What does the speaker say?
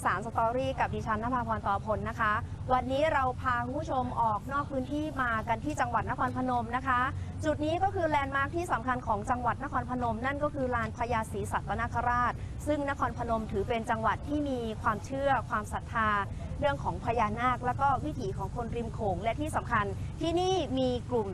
สารสตอรี่กับดิฉันนภาพร ตอพลนะคะวันนี้เราพาคุณผู้ชมออกนอกพื้นที่มากันที่จังหวัดนครพนมนะคะจุดนี้ก็คือแลนด์มาร์คที่สำคัญของจังหวัดนครพนมนั่นก็คือลานพญาศรีสัตนคราชซึ่งนครพนมถือเป็นจังหวัดที่มีความเชื่อความศรัทธาเรื่องของพญานาคและก็วิถีของคนริมโขงและที่สำคัญที่นี่มีกลุ่ม